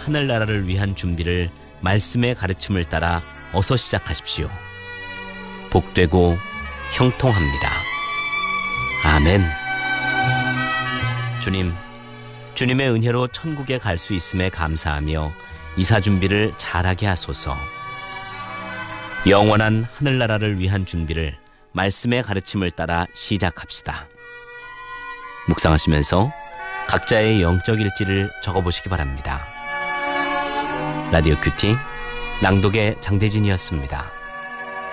하늘나라를 위한 준비를 말씀의 가르침을 따라 어서 시작하십시오. 복되고 형통합니다. 아멘. 주님의 은혜로 천국에 갈 수 있음에 감사하며 이사 준비를 잘하게 하소서. 영원한 하늘나라를 위한 준비를 말씀의 가르침을 따라 시작합시다. 묵상하시면서 각자의 영적 일지를 적어보시기 바랍니다. 라디오 큐티 낭독의 장대진이었습니다.